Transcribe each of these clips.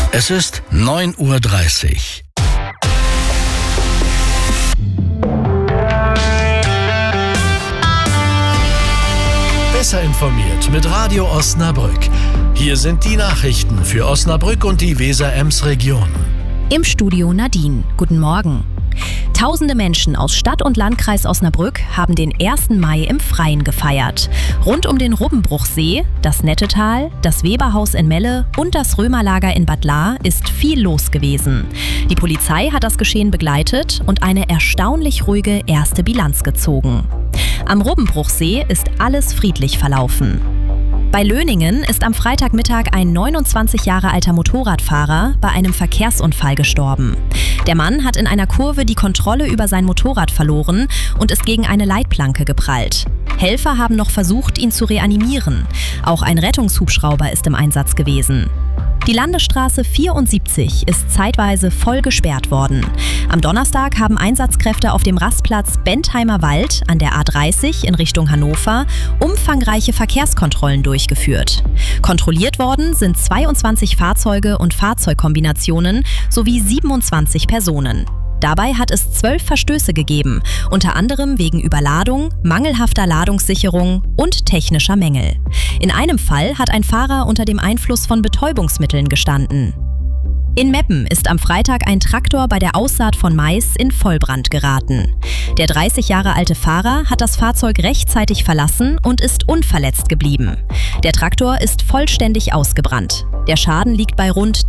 Es ist 9:30 Uhr. Besser informiert mit Radio Osnabrück. Hier sind die Nachrichten für Osnabrück und die Weser-Ems-Region. Im Studio Nadine. Guten Morgen. Tausende Menschen aus Stadt und Landkreis Osnabrück haben den 1. Mai im Freien gefeiert. Rund um den Rubbenbruchsee, das Nettetal, das Weberhaus in Melle und das Römerlager in Bad Lahr ist viel los gewesen. Die Polizei hat das Geschehen begleitet und eine erstaunlich ruhige erste Bilanz gezogen. Am Rubbenbruchsee ist alles friedlich verlaufen. Bei Löningen ist am Freitagmittag ein 29 Jahre alter Motorradfahrer bei einem Verkehrsunfall gestorben. Der Mann hat in einer Kurve die Kontrolle über sein Motorrad verloren und ist gegen eine Leitplanke geprallt. Helfer haben noch versucht, ihn zu reanimieren. Auch ein Rettungshubschrauber ist im Einsatz gewesen. Die Landesstraße 74 ist zeitweise voll gesperrt worden. Am Donnerstag haben Einsatzkräfte auf dem Rastplatz Bentheimer Wald an der A30 in Richtung Hannover umfangreiche Verkehrskontrollen durchgeführt. Kontrolliert worden sind 22 Fahrzeuge und Fahrzeugkombinationen sowie 27 Personen. Dabei hat es 12 Verstöße gegeben, unter anderem wegen Überladung, mangelhafter Ladungssicherung und technischer Mängel. In einem Fall hat ein Fahrer unter dem Einfluss von Betäubungsmitteln gestanden. In Meppen ist am Freitag ein Traktor bei der Aussaat von Mais in Vollbrand geraten. Der 30 Jahre alte Fahrer hat das Fahrzeug rechtzeitig verlassen und ist unverletzt geblieben. Der Traktor ist vollständig ausgebrannt. Der Schaden liegt bei rund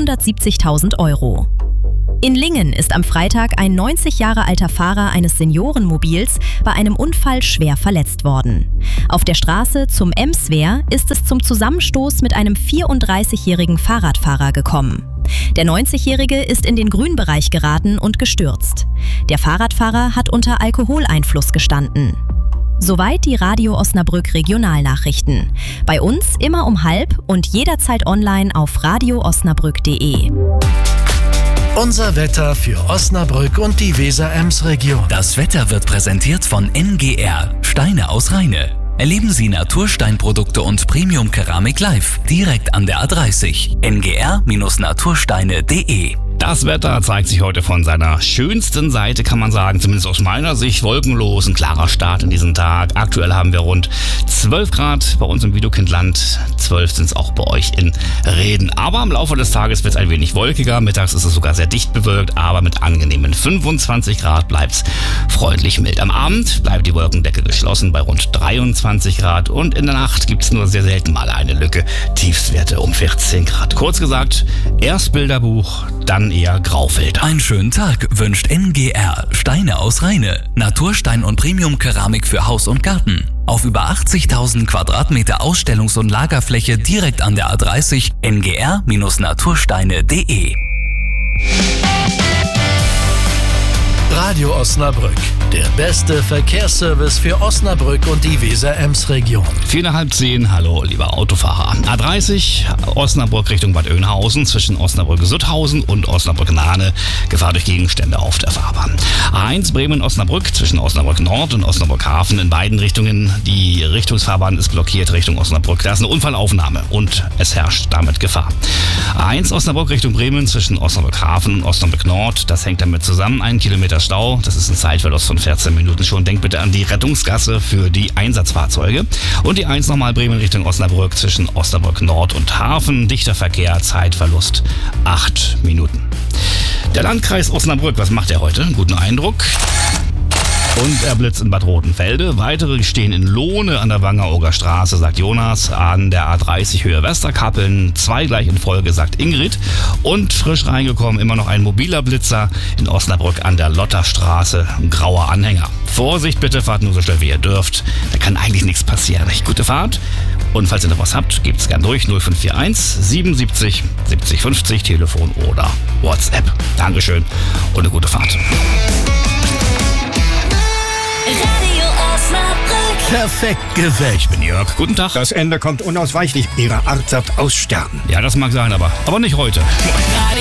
370.000 €. In Lingen ist am Freitag ein 90 Jahre alter Fahrer eines Seniorenmobils bei einem Unfall schwer verletzt worden. Auf der Straße zum Emswehr ist es zum Zusammenstoß mit einem 34-jährigen Fahrradfahrer gekommen. Der 90-Jährige ist in den Grünbereich geraten und gestürzt. Der Fahrradfahrer hat unter Alkoholeinfluss gestanden. Soweit die Radio Osnabrück Regionalnachrichten. Bei uns immer um 12:30 und jederzeit online auf radioosnabrück.de. Unser Wetter für Osnabrück und die Weser-Ems-Region. Das Wetter wird präsentiert von NGR, Steine aus Rheine. Erleben Sie Natursteinprodukte und Premium-Keramik live, direkt an der A30. ngr-natursteine.de. Das Wetter zeigt sich heute von seiner schönsten Seite, kann man sagen, zumindest aus meiner Sicht. Wolkenlos, ein klarer Start in diesen Tag. Aktuell haben wir rund 12 Grad bei uns im Widokindland. 12 sind es auch bei euch in Reden. Aber im Laufe des Tages wird es ein wenig wolkiger. Mittags ist es sogar sehr dicht bewölkt, aber mit angenehmen 25 Grad bleibt es freundlich mild. Am Abend bleibt die Wolkendecke geschlossen bei rund 23 Grad und in der Nacht gibt es nur sehr selten mal eine Lücke. Tiefstwerte um 14 Grad. Kurz gesagt, erst Bilderbuch, dann eher Graufilter. Einen schönen Tag wünscht NGR, Steine aus Rheine. Naturstein und Premium-Keramik für Haus und Garten. Auf über 80.000 Quadratmeter Ausstellungs- und Lagerfläche direkt an der A30. ngr-natursteine.de. Radio Osnabrück, der beste Verkehrsservice für Osnabrück und die Weser-Ems-Region. 9:45, hallo lieber Autofahrer. A30, Osnabrück Richtung Bad Oeynhausen, zwischen Osnabrück-Sutthausen und Osnabrück-Nahne, Gefahr durch Gegenstände auf der Fahrbahn. A1 Bremen-Osnabrück, zwischen Osnabrück-Nord und Osnabrück-Hafen in beiden Richtungen. Die Richtungsfahrbahn ist blockiert Richtung Osnabrück. Da ist eine Unfallaufnahme und es herrscht damit Gefahr. A1 Osnabrück Richtung Bremen, zwischen Osnabrück-Hafen und Osnabrück-Nord, das hängt damit zusammen, 1 Kilometer Stau, das ist ein Zeitverlust von 14 Minuten schon. Denkt bitte an die Rettungsgasse für die Einsatzfahrzeuge. Und die 1 nochmal Bremen Richtung Osnabrück zwischen Osnabrück Nord und Hafen. Dichter Verkehr, Zeitverlust 8 Minuten. Der Landkreis Osnabrück, was macht er heute? Guten Eindruck. Und er blitzt in Bad Rotenfelde. Weitere stehen in Lohne an der Wangerooger Straße, sagt Jonas. An der A30 Höhe Westerkappeln. 2 gleich in Folge, sagt Ingrid. Und frisch reingekommen immer noch ein mobiler Blitzer in Osnabrück an der Lotterstraße. Ein grauer Anhänger. Vorsicht bitte, fahrt nur so schnell wie ihr dürft. Da kann eigentlich nichts passieren. Recht gute Fahrt. Und falls ihr noch was habt, gebt's gern durch. 0541 77 70 50, Telefon oder WhatsApp. Dankeschön und eine gute Fahrt. Radio Osnabrück. Perfekt gewählt. Ich bin Jörg. Guten Tag. Das Ende kommt unausweichlich. Ihre Art sagt aussterben. Ja, das mag sein, aber nicht heute. Radio